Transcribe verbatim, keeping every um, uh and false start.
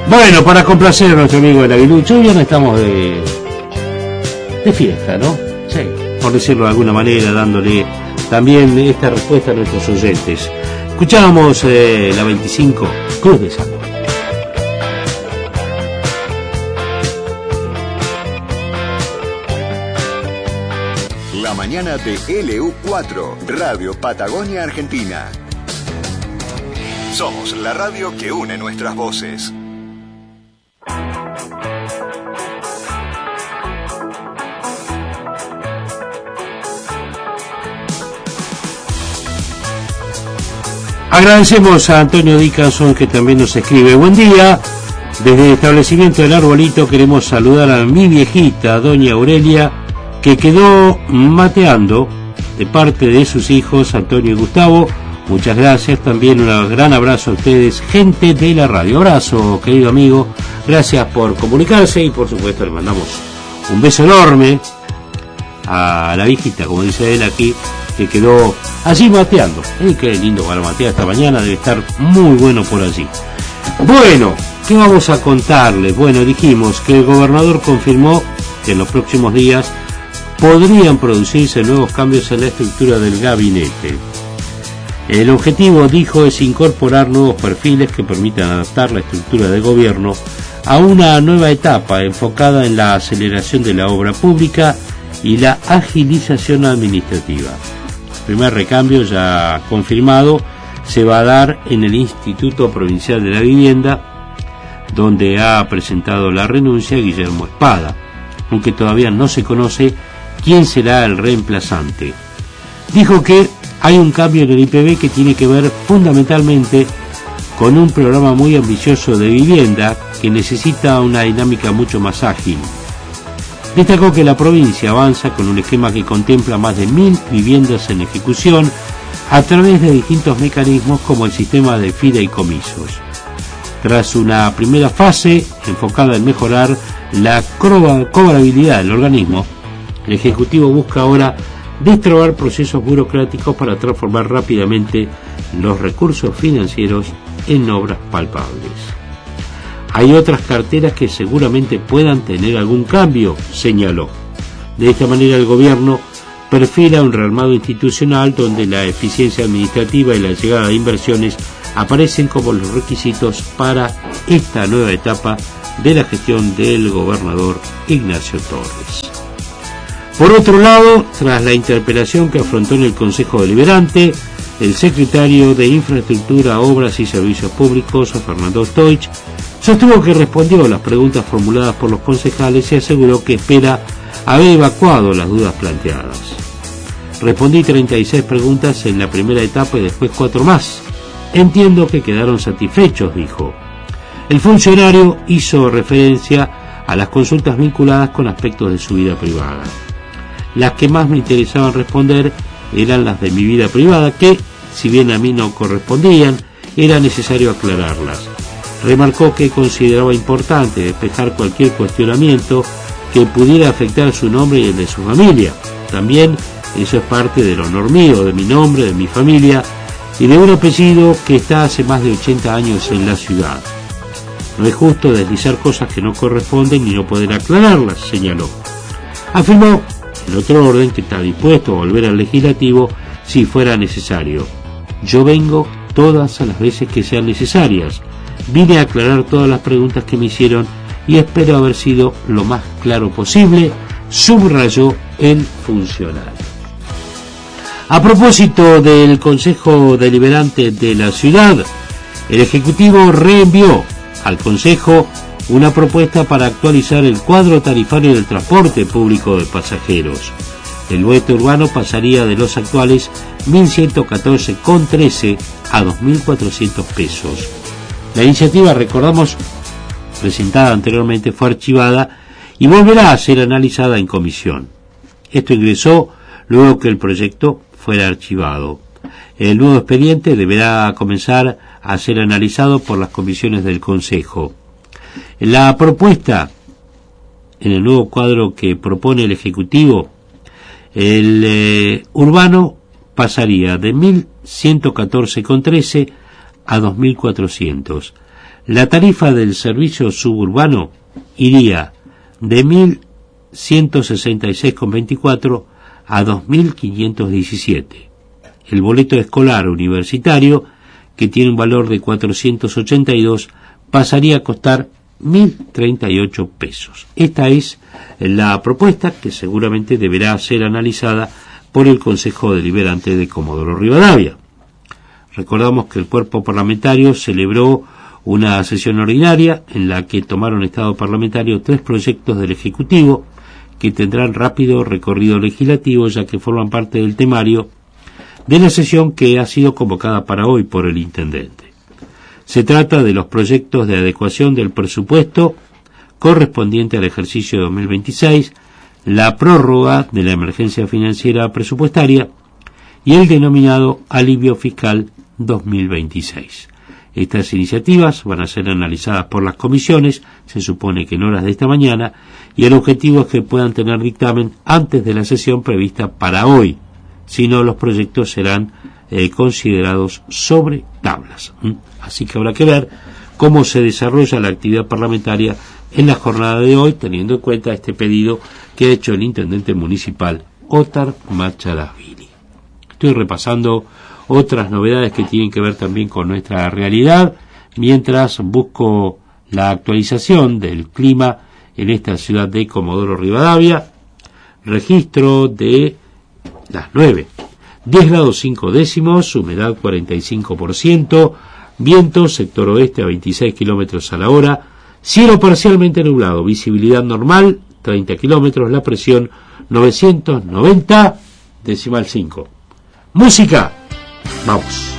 Bueno, para complacer a nuestro amigo el Aguilucho, ya no estamos de, de fiesta, ¿no? Sí, por decirlo de alguna manera, dándole también esta respuesta a nuestros oyentes. Escuchábamos eh, la veinticinco, Cruz de Sangre. La mañana de L U cuatro, Radio Patagonia Argentina. Somos la radio que une nuestras voces. Agradecemos a Antonio Dickinson, que también nos escribe. Buen día, desde el establecimiento del Arbolito queremos saludar a mi viejita, doña Aurelia, que quedó mateando, de parte de sus hijos Antonio y Gustavo. Muchas gracias, también un gran abrazo a ustedes, gente de la radio. Abrazo, querido amigo, gracias por comunicarse y por supuesto le mandamos un beso enorme a la viejita, como dice él aquí, que quedó allí mateando. Y qué lindo para matear esta mañana, debe estar muy bueno por allí. Bueno, ¿qué vamos a contarles? Bueno, dijimos que el gobernador confirmó que en los próximos días podrían producirse nuevos cambios en la estructura del gabinete. El objetivo, dijo, es incorporar nuevos perfiles que permitan adaptar la estructura de gobierno a una nueva etapa enfocada en la aceleración de la obra pública y la agilización administrativa. El primer recambio, ya confirmado, se va a dar en el Instituto Provincial de la Vivienda, donde ha presentado la renuncia Guillermo Espada, aunque todavía no se conoce quién será el reemplazante. Dijo que hay un cambio en el I P B que tiene que ver fundamentalmente con un programa muy ambicioso de vivienda que necesita una dinámica mucho más ágil. Destacó que la provincia avanza con un esquema que contempla más de mil viviendas en ejecución a través de distintos mecanismos como el sistema de fideicomisos. Tras una primera fase enfocada en mejorar la cobrabilidad del organismo, el Ejecutivo busca ahora destrabar procesos burocráticos para transformar rápidamente los recursos financieros en obras palpables. Hay otras carteras que seguramente puedan tener algún cambio, señaló. De esta manera el gobierno perfila un rearmado institucional donde la eficiencia administrativa y la llegada de inversiones aparecen como los requisitos para esta nueva etapa de la gestión del gobernador Ignacio Torres. Por otro lado, tras la interpelación que afrontó en el Consejo Deliberante, el secretario de Infraestructura, Obras y Servicios Públicos, Fernando Stoich, sostuvo que respondió a las preguntas formuladas por los concejales y aseguró que espera haber evacuado las dudas planteadas. Respondí treinta y seis preguntas en la primera etapa y después cuatro más. Entiendo que quedaron satisfechos, dijo. El funcionario hizo referencia a las consultas vinculadas con aspectos de su vida privada. Las que más me interesaban responder eran las de mi vida privada, que, si bien a mí no correspondían, era necesario aclararlas. Remarcó que consideraba importante despejar cualquier cuestionamiento que pudiera afectar su nombre y el de su familia. También eso es parte del honor mío, de mi nombre, de mi familia y de un apellido que está hace más de ochenta años en la ciudad. No es justo deslizar cosas que no corresponden y no poder aclararlas, señaló. Afirmó, en otro orden, que está dispuesto a volver al legislativo si fuera necesario. Yo vengo todas las veces que sean necesarias. Vine a aclarar todas las preguntas que me hicieron y espero haber sido lo más claro posible, subrayó el funcionario. A propósito del Consejo Deliberante de la ciudad, el Ejecutivo reenvió al Consejo una propuesta para actualizar el cuadro tarifario del transporte público de pasajeros. El boleto urbano pasaría de los actuales mil ciento catorce con trece a dos mil cuatrocientos pesos. La iniciativa, recordamos, presentada anteriormente, fue archivada y volverá a ser analizada en comisión. Esto ingresó luego que el proyecto fuera archivado. El nuevo expediente deberá comenzar a ser analizado por las comisiones del Consejo. La propuesta, en el nuevo cuadro que propone el Ejecutivo, el eh, urbano pasaría de mil ciento catorce con trece a dos mil cuatrocientos. La tarifa del servicio suburbano iría de mil ciento sesenta y seis con veinticuatro a dos mil quinientos diecisiete. El boleto escolar universitario, que tiene un valor de cuatrocientos ochenta y dos, pasaría a costar mil treinta y ocho pesos. Esta es la propuesta que seguramente deberá ser analizada por el Consejo Deliberante de Comodoro Rivadavia. Recordamos que el cuerpo parlamentario celebró una sesión ordinaria en la que tomaron estado parlamentario tres proyectos del Ejecutivo que tendrán rápido recorrido legislativo, ya que forman parte del temario de la sesión que ha sido convocada para hoy por el intendente. Se trata de los proyectos de adecuación del presupuesto correspondiente al ejercicio dos mil veintiséis, la prórroga de la emergencia financiera presupuestaria y el denominado alivio fiscal dos mil veintiséis. Estas iniciativas van a ser analizadas por las comisiones, se supone que en horas de esta mañana, y el objetivo es que puedan tener dictamen antes de la sesión prevista para hoy. Si no, los proyectos serán eh, considerados sobre tablas. ¿Mm? Así que habrá que ver cómo se desarrolla la actividad parlamentaria en la jornada de hoy, teniendo en cuenta este pedido que ha hecho el intendente municipal Ótar Macharavili. Estoy repasando otras novedades que tienen que ver también con nuestra realidad, mientras busco la actualización del clima en esta ciudad de Comodoro Rivadavia. Registro de las nueve, diez grados cinco décimos, humedad cuarenta y cinco por ciento, viento sector oeste a veintiséis kilómetros a la hora, cielo parcialmente nublado, visibilidad normal treinta kilómetros, la presión novecientos noventa decimal cinco. Música. Vamos.